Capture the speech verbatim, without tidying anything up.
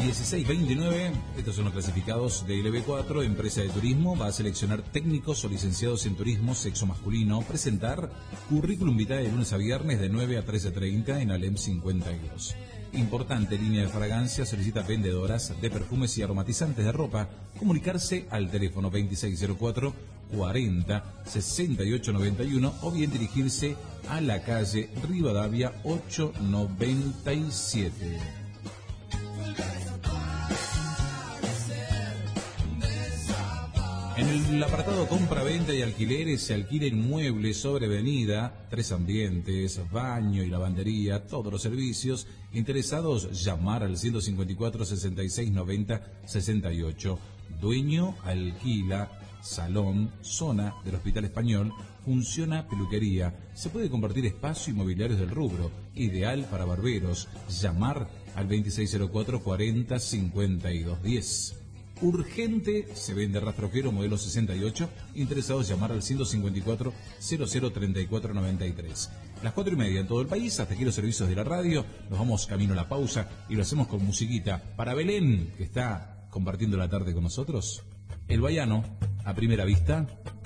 dieciséis veintinueve, estos son los clasificados de L B cuatro, empresa de turismo, va a seleccionar técnicos o licenciados en turismo, sexo masculino, presentar currículum vitae de lunes a viernes de nueve a trece treinta en Alem cincuenta y dos. Importante línea de fragancia, solicita vendedoras de perfumes y aromatizantes de ropa, comunicarse al teléfono veintiséis cero cuatro cuarenta sesenta y ocho noventa y uno o bien dirigirse a la calle Rivadavia ochocientos noventa y siete. En el apartado compra-venta y alquileres se alquila inmuebles sobre avenida, tres ambientes, baño y lavandería, todos los servicios. Interesados, llamar al ciento cincuenta y cuatro sesenta y seis noventa sesenta y ocho. Dueño alquila salón, zona del Hospital Español, funciona peluquería. Se puede compartir espacio inmobiliarios del rubro, ideal para barberos. Llamar al veintiséis cero cuatro cuarenta cincuenta y dos diez. Urgente, se vende rastrojero modelo sesenta y ocho, interesados llamar al ciento cincuenta y cuatro cero cero treinta y cuatro noventa y tres. Las cuatro y media en todo el país, hasta aquí los servicios de la radio, nos vamos camino a la pausa y lo hacemos con musiquita. Para Belén, que está compartiendo la tarde con nosotros, El Baiano, a primera vista,